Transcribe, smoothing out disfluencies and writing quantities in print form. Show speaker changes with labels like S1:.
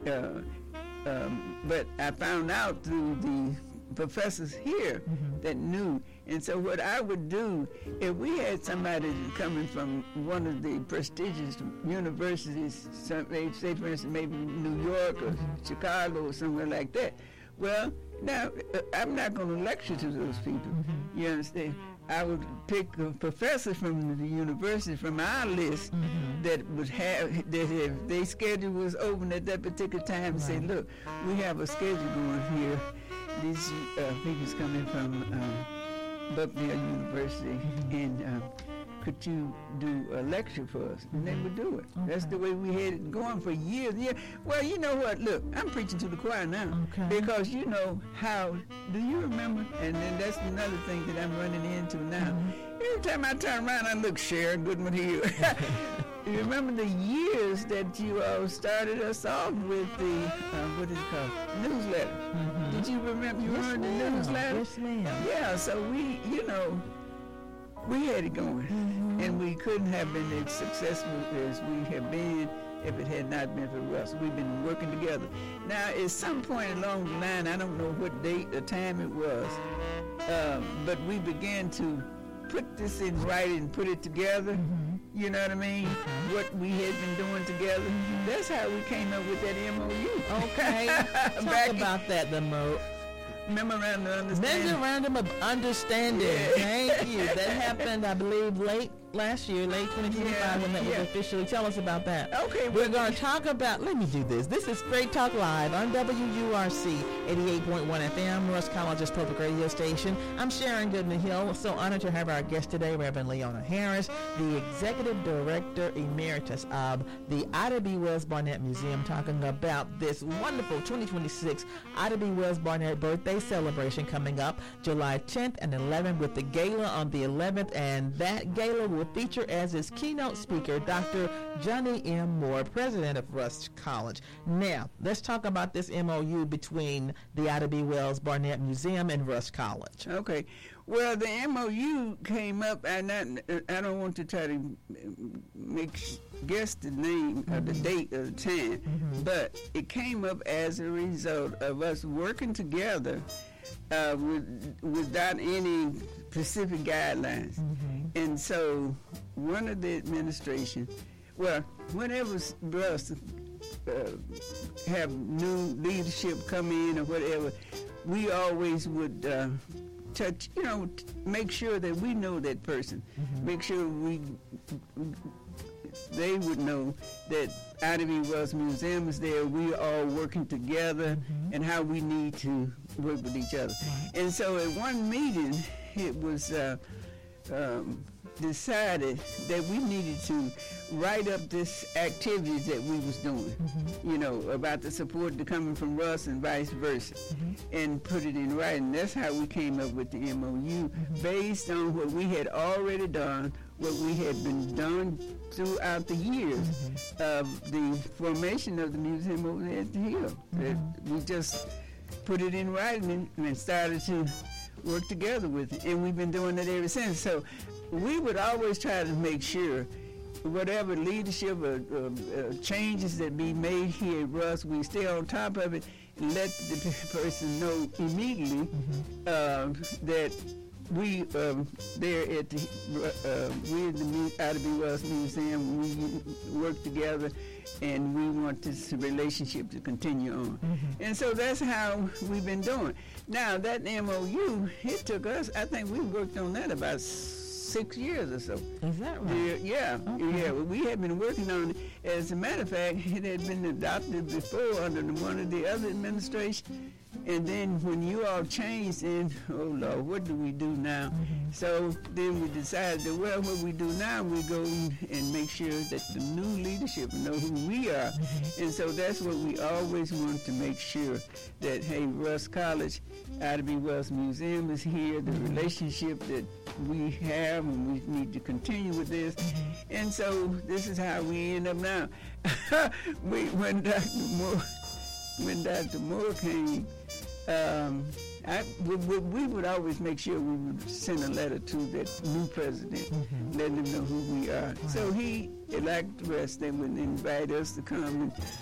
S1: but I found out through the professors here that knew. And so what I would do, if we had somebody coming from one of the prestigious universities, say for instance maybe New York or Chicago or somewhere like that, well, now I'm not going to lecture to those people. You understand? I would pick a professor from the university from our list that would have, that if their schedule was open at that particular time, say, look, we have a schedule going here. These people's coming from Bucknell University, and could you do a lecture for us? And they would do it. That's the way we had it going for years. Yeah. Well, you know what? Look, I'm preaching to the choir now. Because you know how, do you remember? And then that's another thing that I'm running into now. Every time I turn around, I look, Sharon Goodman Hill. You remember the years that you started us off with the, what is it called? Newsletter. Did you remember? You heard the newsletter?
S2: Yes, ma'am.
S1: Yeah, so we, you know, we had it going. And we couldn't have been as successful as we have been if it had not been for Russ. We've been working together. Now, at some point along the line, I don't know what date or time it was, but we began to put this in writing, put it together. You know what I mean? What we had been doing together. That's how we came up with that MOU.
S2: Okay. Talk about that, the
S1: Memorandum of Understanding.
S2: Memorandum of Understanding.
S1: Yeah.
S2: Thank you. That happened, I believe, late last year, late 2025, when that was officially. Tell us about that.
S1: Okay.
S2: We're going to talk about, let me do this. This is Straight Talk Live on WURC 88.1 FM, Russ College's public radio station. I'm Sharon Goodman Hill. So honored to have our guest today, Reverend Leona Harris, the Executive Director Emeritus of the Ida B. Wells Barnett Museum, talking about this wonderful 2026 Ida B. Wells Barnett birthday celebration coming up July 10th and 11th, with the gala on the 11th, and that gala will feature as its keynote speaker Dr. Johnny M. Moore, president of Rust College. Now, let's talk about this MOU between the Ida B. Wells Barnett Museum and Rust College.
S1: Okay. Well, the MOU came up, and I don't want to try to guess the name or the date or the time, but it came up as a result of us working together without any specific guidelines. And so one of the administration, well, whenever Russ have new leadership come in or whatever, we always would touch, you know, make sure that we know that person. Make sure they would know that Ida B. Wells Museum is there. We are all working together, and how we need to work with each other. And so at one meeting, it was decided that we needed to write up this activities that we was doing, you know, about the support coming from Russ and vice versa, and put it in writing. That's how we came up with the MOU, based on what we had already done, what we had been done throughout the years of the formation of the museum over there at the Hill. We just put it in writing and started to work together with it, and we've been doing it ever since. So we would always try to make sure whatever leadership or changes that be made here at Russ, we stay on top of it and let the person know immediately that we there at the we at the Ida B. Wells Museum, we work together, and we want this relationship to continue on. And so that's how we've been doing. Now that MOU, it took us, I think we worked on that about 6 years or so.
S2: Is that right?
S1: Yeah. We had been working on it. As a matter of fact, it had been adopted before under one of the other administrations. And then when you all changed, then, oh Lord, what do we do now? So then we decided that, well, what we do now, we go and make sure that the new leadership know who we are. And so that's what we always want to make sure, that, hey, Russ College, Ida B. Wells Museum is here, the relationship that we have, and we need to continue with this. And so this is how we end up now. When Dr. Moore came, we would always make sure we would send a letter to that new president, letting him know who we are. So he, like the rest, they would invite us to come and